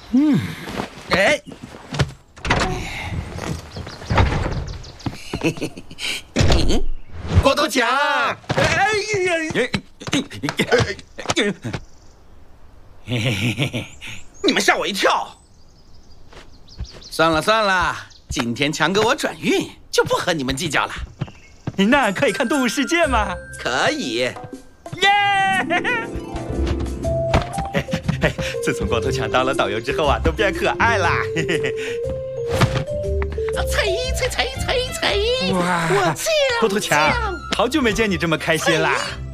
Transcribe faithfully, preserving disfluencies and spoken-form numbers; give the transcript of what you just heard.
嗯，哎， 嘿嘿嘿，光头强！ 哎呀，嘿嘿嘿嘿， 你们吓我一跳。算了算了，今天强哥我转运，就不和你们计较了。 那可以看动物世界吗？ 可以。 耶！嘿，自从光头强当了导游之后啊，都变可爱啦。嘿嘿嘿。 踩踩踩踩踩！ 哇！ 我降！ 光头强，好久没见你这么开心啦。